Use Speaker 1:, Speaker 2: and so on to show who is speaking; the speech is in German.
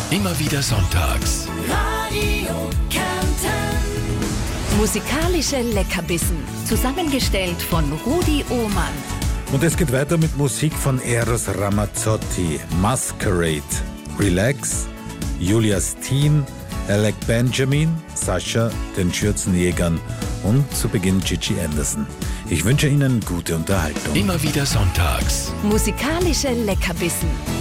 Speaker 1: Immer wieder sonntags.
Speaker 2: Radio Kärnten.
Speaker 3: Musikalische Leckerbissen. Zusammengestellt von Rudi Ohmann.
Speaker 4: Und es geht weiter mit Musik von Eros Ramazzotti, Masquerade, Relax, Julia Steen, Alec Benjamin, Sascha, den Schürzenjägern und zu Beginn Gigi Anderson. Ich wünsche Ihnen gute Unterhaltung.
Speaker 1: Immer wieder sonntags.
Speaker 3: Musikalische Leckerbissen.